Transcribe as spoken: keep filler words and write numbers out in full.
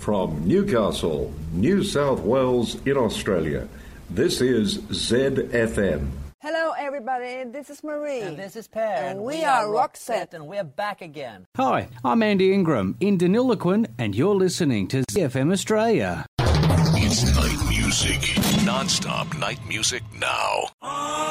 From Newcastle, New South Wales in Australia, this is Z F M. Hello everybody, this is Marie. And this is Per. And, and we, we are Roxette. And we're back again. Hi, I'm Andy Ingram in Deniliquin, and you're listening to Z F M Australia. It's night music. Non-stop night music now.